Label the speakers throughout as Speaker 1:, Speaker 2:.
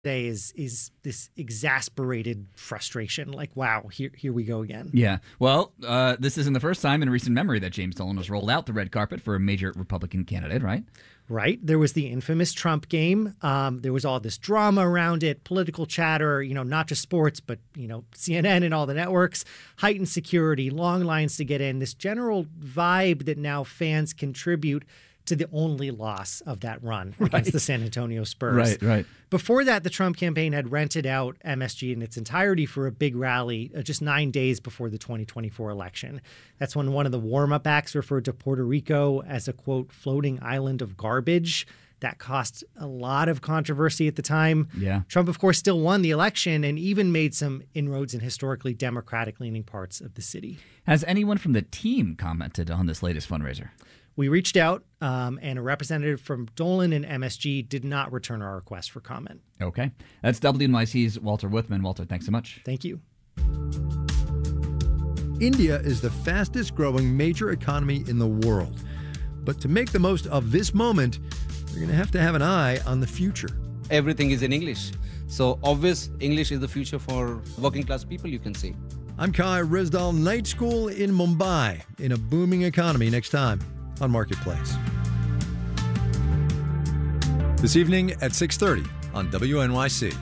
Speaker 1: today is this exasperated frustration. Like, wow, here we go again.
Speaker 2: Yeah. Well, this isn't the first time in recent memory that James Dolan has rolled out the red carpet for a major Republican candidate, right?
Speaker 1: Right. There was the infamous Trump game. There was all this drama around it, political chatter, not just sports, but, CNN and all the networks, heightened security, long lines to get in, this general vibe that now fans contribute to the only loss of that run against the San Antonio Spurs.
Speaker 2: Right.
Speaker 1: Before that, the Trump campaign had rented out MSG in its entirety for a big rally just 9 days before the 2024 election. That's when one of the warm-up acts referred to Puerto Rico as a, quote, floating island of garbage. That caused a lot of controversy at the time.
Speaker 2: Yeah.
Speaker 1: Trump, of course, still won the election and even made some inroads in historically Democratic-leaning parts of the city.
Speaker 2: Has anyone from the team commented on this latest fundraiser?
Speaker 1: We reached out, and a representative from Dolan and MSG did not return our request for comment.
Speaker 2: Okay. That's WNYC's Walter Wuthmann. Walter, thanks so much.
Speaker 1: Thank you.
Speaker 3: India is the fastest growing major economy in the world. But to make the most of this moment, you're going to have an eye on the future.
Speaker 4: Everything is in English. So obvious English is the future for working class people, you can say.
Speaker 3: I'm Kai Risdal, Night School in Mumbai, in a booming economy next time on Marketplace. This evening at 6:30 on WNYC.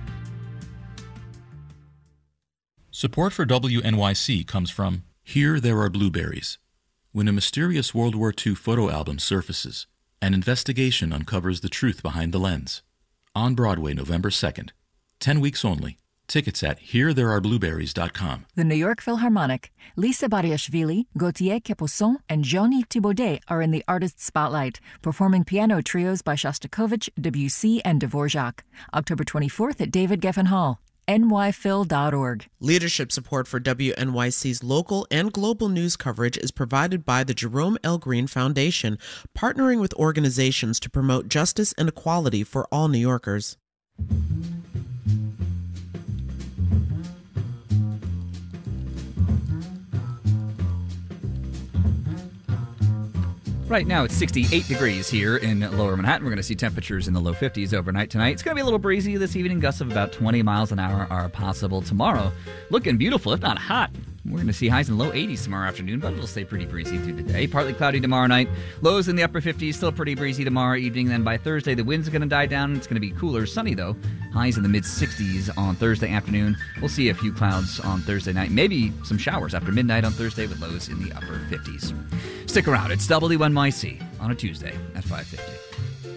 Speaker 5: Support for WNYC comes from Here There Are Blueberries. When a mysterious World War II photo album surfaces, an investigation uncovers the truth behind the lens. On Broadway, November 2nd. 10 weeks only. Tickets at HereThereAreBlueberries.com.
Speaker 6: The New York Philharmonic, Lisa Bariashvili, Gautier Capuçon, and Johnny Thibaudet are in the Artist Spotlight, performing piano trios by Shostakovich, Debussy, and Dvorak. October 24th at David Geffen Hall. nyphil.org.
Speaker 7: Leadership support for WNYC's local and global news coverage is provided by the Jerome L. Green Foundation, partnering with organizations to promote justice and equality for all New Yorkers.
Speaker 2: Right now it's 68 degrees here in Lower Manhattan. We're going to see temperatures in the low 50s overnight tonight. It's going to be a little breezy this evening. Gusts of about 20 miles an hour are possible tomorrow. Looking beautiful, if not hot. We're going to see highs in the low 80s tomorrow afternoon, but it'll stay pretty breezy through the day. Partly cloudy tomorrow night. Lows in the upper 50s, still pretty breezy tomorrow evening. Then by Thursday, the winds are going to die down. It's going to be cooler, sunny though. Highs in the mid-60s on Thursday afternoon. We'll see a few clouds on Thursday night. Maybe some showers after midnight on Thursday with lows in the upper 50s. Stick around. It's WNYC on a Tuesday at 5:50.